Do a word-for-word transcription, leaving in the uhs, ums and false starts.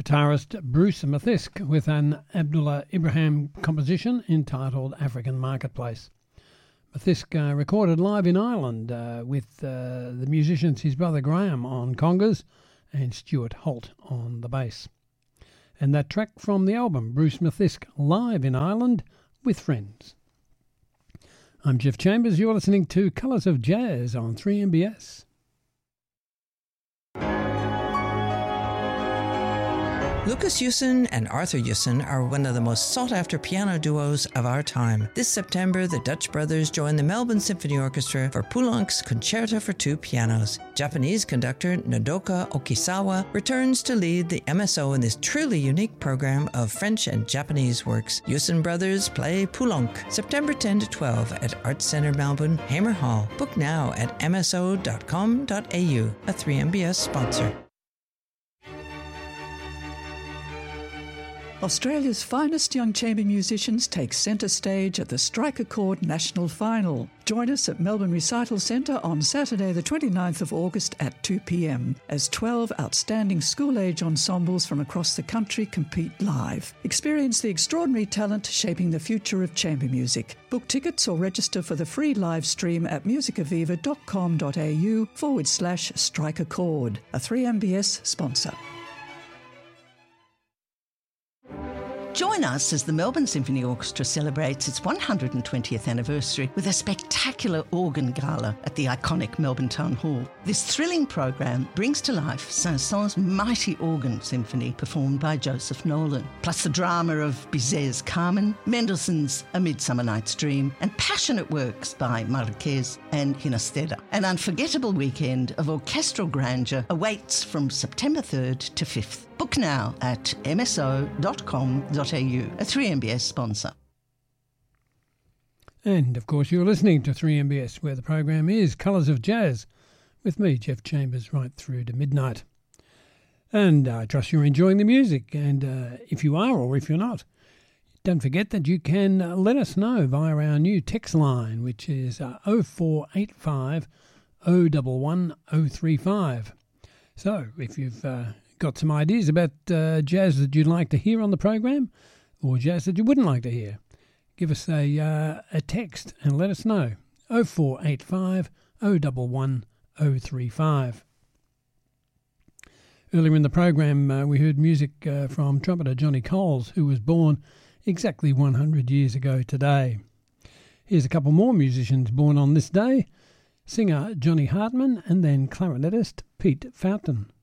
guitarist Bruce Mathisk with an Abdullah Ibrahim composition entitled African Marketplace. Mathisk uh, recorded live in Ireland uh, with uh, the musicians his brother Graham on congas and Stuart Holt on the bass. And that track from the album, Bruce Mathisk Live in Ireland with Friends. I'm Jeff Chambers, you're listening to Colours of Jazz on three M B S. Lucas Yusin and Arthur Yusin are one of the most sought-after piano duos of our time. This September, the Dutch brothers join the Melbourne Symphony Orchestra for Poulenc's Concerto for Two Pianos. Japanese conductor Nodoka Okisawa returns to lead the M S O in this truly unique program of French and Japanese works. Yusin brothers play Poulenc, September tenth to twelfth at Arts Centre Melbourne, Hamer Hall. Book now at m s o dot com dot a u, a three M B S sponsor. Australia's finest young chamber musicians take centre stage at the Strike A Chord National Final. Join us at Melbourne Recital Centre on Saturday the twenty-ninth of August at two p m as twelve outstanding school-age ensembles from across the country compete live. Experience the extraordinary talent shaping the future of chamber music. Book tickets or register for the free live stream at musicaviva dot com dot a u forward slash Strike A Chord, a three M B S sponsor. Join us as the Melbourne Symphony Orchestra celebrates its one hundred twentieth anniversary with a spectacular organ gala at the iconic Melbourne Town Hall. This thrilling program brings to life Saint-Saëns' mighty organ symphony performed by Joseph Nolan, plus the drama of Bizet's Carmen, Mendelssohn's A Midsummer Night's Dream, and passionate works by Marquez and Ginastera. An unforgettable weekend of orchestral grandeur awaits from September third to fifth. Book now at m s o dot com dot a u, a three M B S sponsor. And, of course, you're listening to three M B S, where the program is Colours of Jazz, with me, Jeff Chambers, right through to midnight. And I trust you're enjoying the music, and uh, if you are or if you're not, don't forget that you can uh, let us know via our new text line, which is uh, oh four eight five, oh one one, oh three five. So, if you've uh, got some ideas about uh, jazz that you'd like to hear on the program, or jazz that you wouldn't like to hear, give us a uh, a text and let us know. oh four eight five, oh one one, oh three five. Earlier in the program, uh, we heard music uh, from trumpeter Johnny Coles, who was born exactly one hundred years ago today. Here's a couple more musicians born on this day: singer Johnny Hartman and then clarinetist Pete Fountain.